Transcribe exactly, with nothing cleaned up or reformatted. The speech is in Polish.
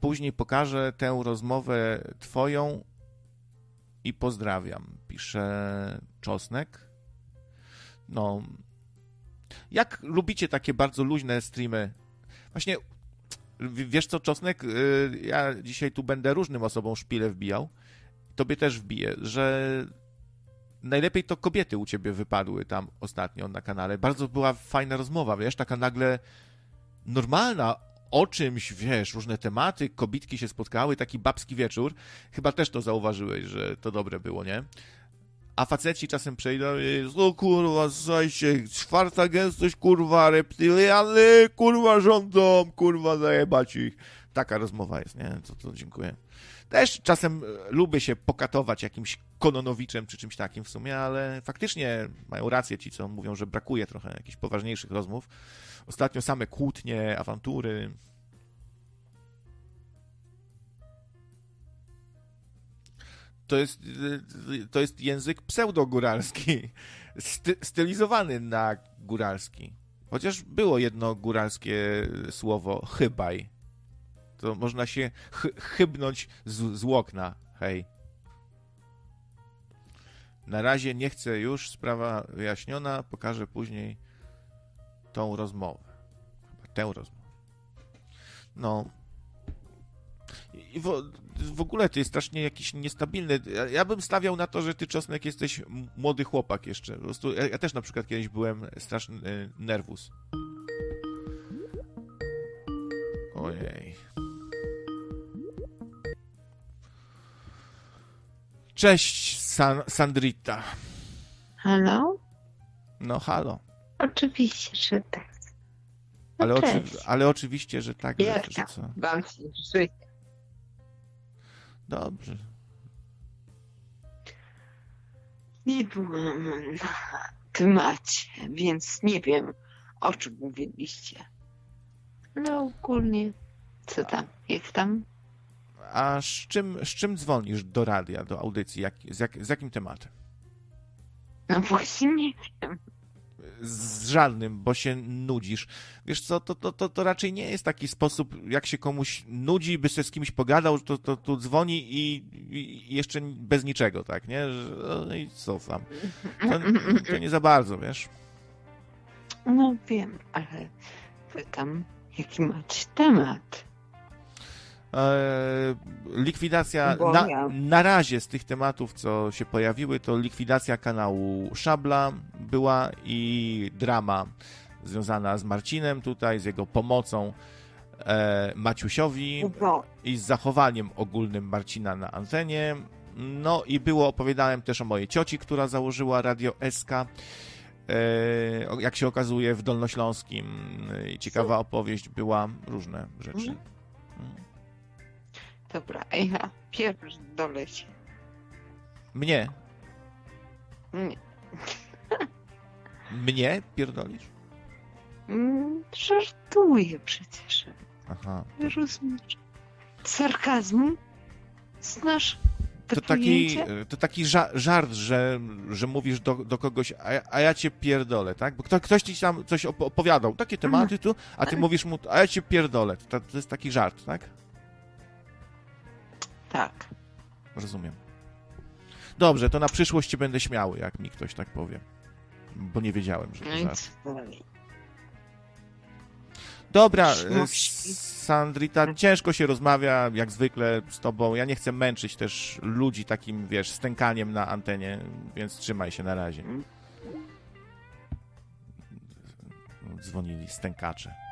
później pokażę tę rozmowę twoją i pozdrawiam. Pisze Czosnek. No. Jak lubicie takie bardzo luźne streamy? Właśnie, wiesz co, Czosnek? Ja dzisiaj tu będę różnym osobom szpilę wbijał. Tobie też wbiję, że najlepiej to kobiety u ciebie wypadły tam ostatnio na kanale. Bardzo była fajna rozmowa, wiesz, taka nagle normalna, o czymś, wiesz, różne tematy, kobitki się spotkały, taki babski wieczór. Chyba też to zauważyłeś, że to dobre było, nie? A faceci czasem przejdą i o kurwa, słuchajcie, czwarta gęstość, kurwa, reptyliany, kurwa, rządzą, kurwa, zajebać ich. Taka rozmowa jest, nie? To, to dziękuję. Też czasem lubię się pokatować jakimś Kononowiczem czy czymś takim w sumie, ale faktycznie mają rację ci, co mówią, że brakuje trochę jakichś poważniejszych rozmów. Ostatnio same kłótnie, awantury. To jest, to jest język pseudogóralski, sty, stylizowany na góralski. Chociaż było jedno góralskie słowo, chybaj. To można się ch- chybnąć z, z łokna, hej. Na razie nie chcę już, sprawa wyjaśniona, pokażę później tą rozmowę. Chyba tę rozmowę. No. I w, w ogóle ty jest strasznie jakiś niestabilny. Ja, ja bym stawiał na to, że ty, Czosnek, jesteś młody chłopak jeszcze. Po prostu, ja, ja też na przykład kiedyś byłem straszny y, nerwus. Ojej. Cześć, San, Sandrita. Halo? No, halo. Oczywiście, że tak. No ale, oczy, cześć. ale oczywiście, że tak. Jak że, że tam? co? Wam się żyje. Dobrze. Nie byłam na temacie, więc nie wiem, o czym mówiliście. No ogólnie, co tam, jak tam? A z czym, z czym dzwonisz do radia, do audycji? Jak, z, jak, z jakim tematem? No właśnie nie wiem. Z żadnym, bo się nudzisz. Wiesz co, to, to, to, to raczej nie jest taki sposób, jak się komuś nudzi, by się z kimś pogadał, to, to, to dzwoni i, i jeszcze bez niczego, tak, nie? Że, no i co tam? To, to nie za bardzo, wiesz? No wiem, ale pytam, jaki macie temat? Likwidacja, Bo na, ja- na razie z tych tematów, co się pojawiły, to likwidacja kanału Szabla była i drama związana z Marcinem tutaj, z jego pomocą e, Maciusiowi Bo i z zachowaniem ogólnym Marcina na antenie. No i było, opowiadałem też o mojej cioci, która założyła Radio S K, e, jak się okazuje w Dolnośląskim. I ciekawa opowieść była, różne rzeczy. Mhm. Dobra, a ja pierdolę się. Mnie? Nie. Mnie pierdolisz? Mm, Żartuję przecież. Aha. Rozumiesz? Sarkazmu? Znasz to, To taki, pojęcie? to taki ża- żart, że, że mówisz do, do kogoś, a, ja- a ja cię pierdolę, tak? Bo kto, ktoś ci tam coś op- opowiadał, takie tematy tu, a ty mówisz mu, a ja cię pierdolę. To, to jest taki żart, tak? Tak. Rozumiem. Dobrze, to na przyszłość ci będę śmiały, jak mi ktoś tak powie. Bo nie wiedziałem, że No to i żart. co dalej? Dobra, No. Sandrita, ciężko się rozmawia, jak zwykle z tobą. Ja nie chcę męczyć też ludzi takim, wiesz, stękaniem na antenie, więc trzymaj się na razie. Dzwonili stękacze.